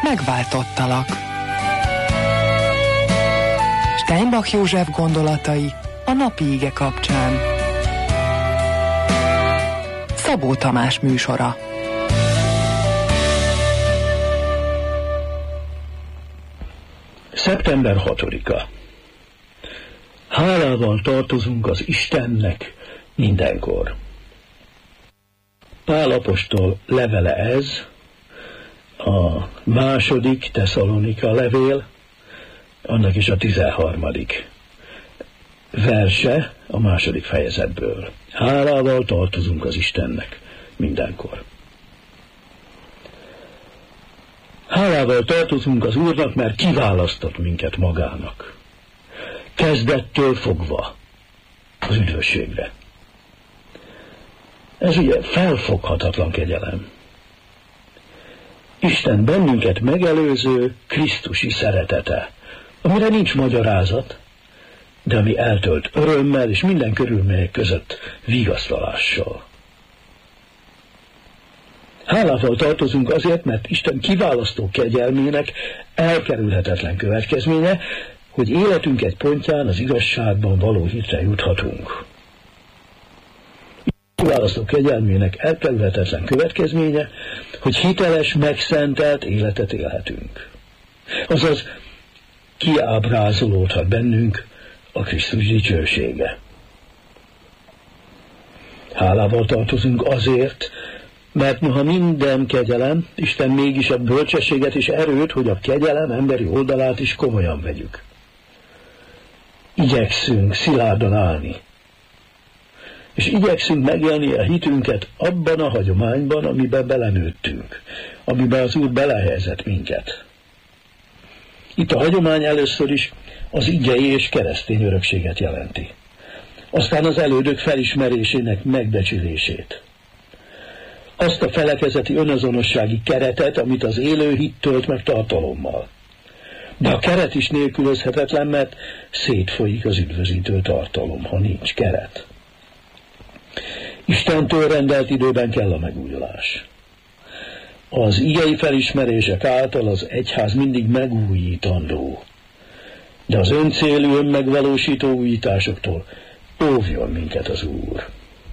Megváltottalak. Steinbach József gondolatai a napi ige kapcsán. Szabó Tamás műsora. Szeptember 6-a. Hálával tartozunk az Istennek mindenkor. Pál apostol levele ez, a második Tesszalonika levél, annak is a 13. verse a második fejezetből. Hálával tartozunk az Istennek mindenkor. Hálával tartozunk az Úrnak, mert kiválasztott minket magának. Kezdettől fogva az üdvösségre. Ez ugye felfoghatatlan kegyelem. Isten bennünket megelőző krisztusi szeretete, amire nincs magyarázat, de ami eltölt örömmel és minden körülmények között vigasztalással. Hálával tartozunk azért, mert Isten kiválasztó kegyelmének elkerülhetetlen következménye, hogy életünk egy pontján az igazságban való hitre juthatunk. Kiválasztó kegyelmének elkerülhetetlen következménye, hogy hiteles, megszentelt életet élhetünk. Azaz kiábrázolódhat bennünk a Krisztus dicsősége. Hálával tartozunk azért, mert noha minden kegyelem, Isten mégis a bölcsességet és erőt, hogy a kegyelem emberi oldalát is komolyan vegyük. Igyekszünk szilárdan állni, és igyekszünk megélni a hitünket abban a hagyományban, amiben belenőttünk, amiben az Úr belehelyezett minket. Itt a hagyomány először is az igei és keresztény örökséget jelenti. Aztán az elődök felismerésének megbecsülését. Azt a felekezeti önazonossági keretet, amit az élő hit tölt meg tartalommal. De a keret is nélkülözhetetlen, mert szétfolyik az üdvözítő tartalom, ha nincs keret. Istentől rendelt időben kell a megújulás. Az igei felismerések által az egyház mindig megújítandó, de az öncélű, önmegvalósító újításoktól óvjon minket az Úr.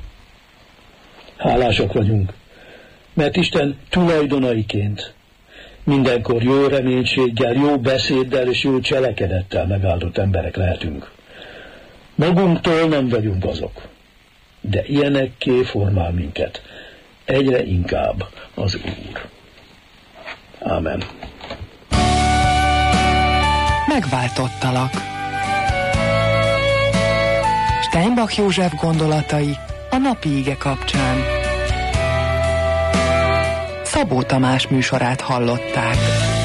Hálásak vagyunk, mert Isten tulajdonaiként mindenkor jó reménységgel, jó beszéddel és jó cselekedettel megáldott emberek lehetünk. Magunktól nem vagyunk azok, de ilyenekké formál minket egyre inkább az Úr. Ámen. Megváltottalak. Steinbach József gondolatai a napi ige kapcsán. Szabó Tamás műsorát hallották.